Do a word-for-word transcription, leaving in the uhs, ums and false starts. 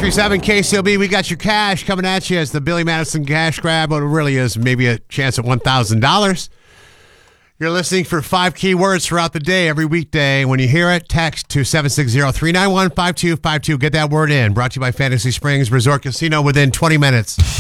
three seven K C O B. We got your cash coming at you as the Billy Madison cash grab. What it really is, maybe a chance at one thousand dollars. You're listening for five keywords throughout the day, every weekday. When you hear it, text to seven six zero, three nine one, five two five two. Get that word in. Brought to you by Fantasy Springs Resort Casino within twenty minutes.